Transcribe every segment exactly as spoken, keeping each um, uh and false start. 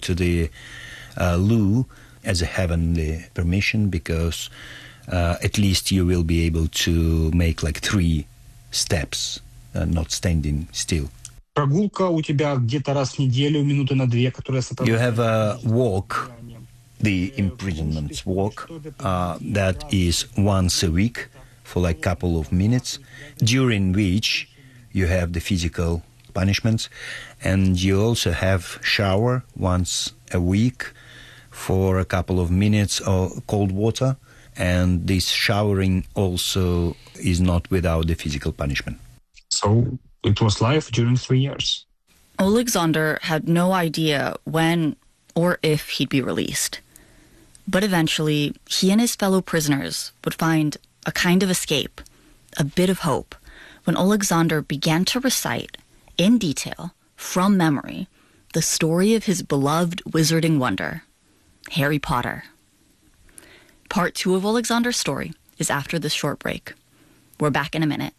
to the uh, loo as a heavenly permission, because uh, at least you will be able to make like three steps, uh, not standing still. Прогулка у тебя где-то раз в неделю, минуты на две, которая сопровождается. You have a walk, the imprisonment walk, uh, that is once a week for like couple of minutes, during which you have the physical punishments, and you also have shower once a week for a couple of minutes of cold water, and this showering also is not without the physical punishment. So it was life during three years. Alexander had no idea when or if he'd be released. But eventually, he and his fellow prisoners would find a kind of escape, a bit of hope, when Alexander began to recite, in detail, from memory, the story of his beloved wizarding wonder, Harry Potter. Part two of Alexander's story is after this short break. We're back in a minute.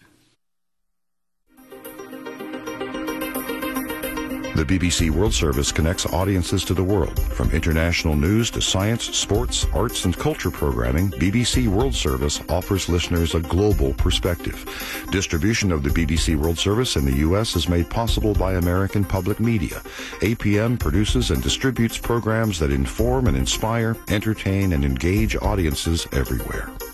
The B B C World Service connects audiences to the world. From international news to science, sports, arts, and culture programming, B B C World Service offers listeners a global perspective. Distribution of the B B C World Service in the U S is made possible by American Public Media. A P M produces and distributes programs that inform and inspire, entertain, and engage audiences everywhere.